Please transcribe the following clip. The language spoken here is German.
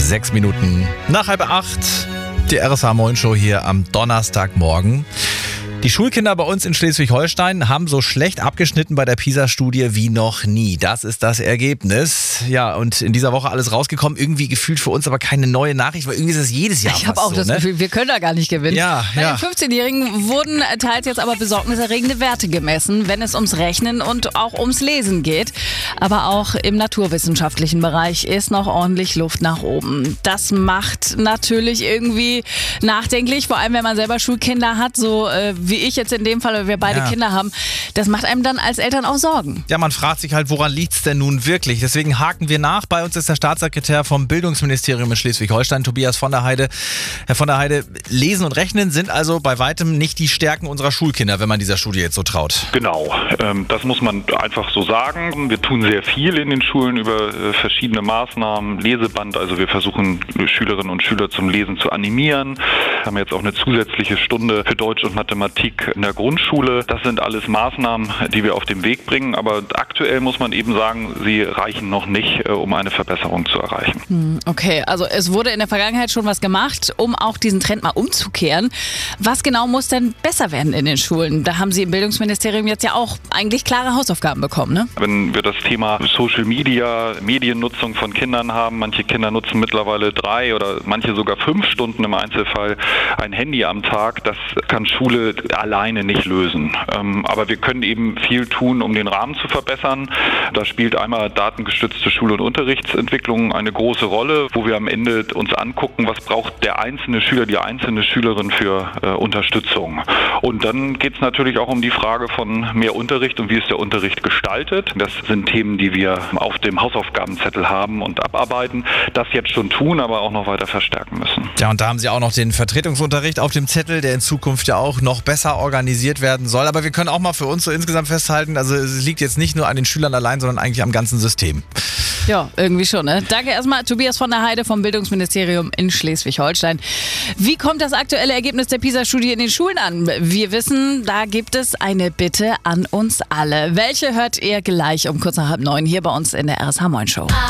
6 Minuten nach 7:30. Die RSH Moin Show hier am Donnerstagmorgen. Die Schulkinder bei uns in Schleswig-Holstein haben so schlecht abgeschnitten bei der PISA-Studie wie noch nie. Das ist das Ergebnis. Ja, und in dieser Woche alles rausgekommen. Irgendwie gefühlt für uns aber keine neue Nachricht, weil irgendwie ist es jedes Jahr Ich habe auch so, das Gefühl, wir können da gar nicht gewinnen. Ja, Bei ja. den 15-Jährigen wurden teils jetzt aber besorgniserregende Werte gemessen, wenn es ums Rechnen und auch ums Lesen geht. Aber auch im naturwissenschaftlichen Bereich ist noch ordentlich Luft nach oben. Das macht natürlich irgendwie nachdenklich, vor allem wenn man selber Schulkinder hat, so wie ich jetzt in dem Fall, weil wir beide Kinder haben. Das macht einem dann als Eltern auch Sorgen. Ja, man fragt sich halt, woran liegt's denn nun wirklich? Deswegen haken wir nach. Bei uns ist der Staatssekretär vom Bildungsministerium in Schleswig-Holstein, Tobias von der Heide. Herr von der Heide, Lesen und Rechnen sind also bei weitem nicht die Stärken unserer Schulkinder, wenn man dieser Studie jetzt so traut. Genau, das muss man einfach so sagen. Wir tun sehr viel in den Schulen über verschiedene Maßnahmen, Leseband, also wir versuchen Schülerinnen und Schüler zum Lesen zu animieren. Wir haben jetzt auch eine zusätzliche Stunde für Deutsch und Mathematik in der Grundschule. Das sind alles Maßnahmen, die wir auf den Weg bringen, aber aktuell muss man eben sagen, sie reichen noch nicht, um eine Verbesserung zu erreichen. Okay, also es wurde in der Vergangenheit schon was gemacht, um auch diesen Trend mal umzukehren. Was genau muss denn besser werden in den Schulen? Da haben Sie im Bildungsministerium jetzt ja auch eigentlich klare Hausaufgaben bekommen, ne? Wenn wir das Thema Social Media, Mediennutzung von Kindern haben, manche Kinder nutzen mittlerweile 3 oder manche sogar 5 Stunden im Einzelfall ein Handy am Tag, das kann Schule alleine nicht lösen. Aber wir können eben viel tun, um den Rahmen zu verbessern. Da spielt einmal datengestützte Schul- und Unterrichtsentwicklung eine große Rolle, wo wir am Ende uns angucken, was braucht der einzelne Schüler, die einzelne Schülerin für Unterstützung. Und dann geht es natürlich auch um die Frage von mehr Unterricht und wie ist der Unterricht gestaltet. Das sind Themen, die wir auf dem Hausaufgabenzettel haben und abarbeiten. Das jetzt schon tun, aber auch noch weiter verstärken müssen. Ja, und da haben Sie auch noch den Vertretungsunterricht auf dem Zettel, der in Zukunft ja auch noch besser organisiert werden soll. Aber wir können auch mal für uns so insgesamt festhalten, also es liegt jetzt nicht nur an den Schülern allein, sondern eigentlich am ganzen System. Ja, irgendwie schon, ne? Danke erstmal, Tobias von der Heide vom Bildungsministerium in Schleswig-Holstein. Wie kommt das aktuelle Ergebnis der PISA-Studie in den Schulen an? Wir wissen, da gibt es eine Bitte an uns alle. Welche hört ihr gleich um kurz nach 8:30 hier bei uns in der RSH Moin Show?